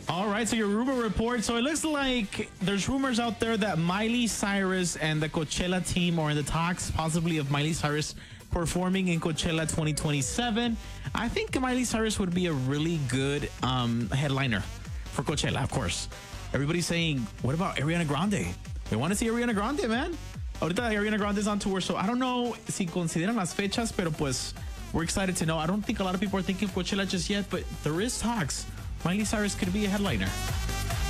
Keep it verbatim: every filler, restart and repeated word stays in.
All right, so your rumor report. So it looks like there's rumors out there that Miley Cyrus and the Coachella team are in the talks, possibly of Miley Cyrus performing in Coachella twenty twenty-seven. I think Miley Cyrus would be a really good um, headliner for Coachella, of course. Everybody's saying, what about Ariana Grande? We want to see Ariana Grande, man. Ahorita Ariana Grande is on tour, so I don't know si consideran las fechas, pero pues we're excited to know. I don't think a lot of people are thinking of Coachella just yet, but there is talks. Miley Cyrus could be a headliner.